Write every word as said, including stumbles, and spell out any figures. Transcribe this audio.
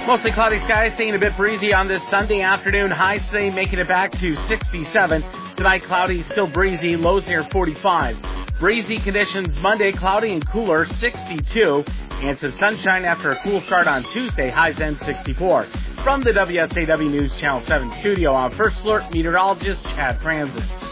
Mostly cloudy skies, staying a bit breezy on this Sunday afternoon. Highs today making it back to sixty-seven. Tonight, cloudy, still breezy, lows near forty-five. Breezy conditions Monday, cloudy and cooler, sixty-two. And some sunshine after a cool start on Tuesday, highs end sixty-four. From the W S A W News Channel seven studio, I'm First Alert meteorologist Chad Franzen.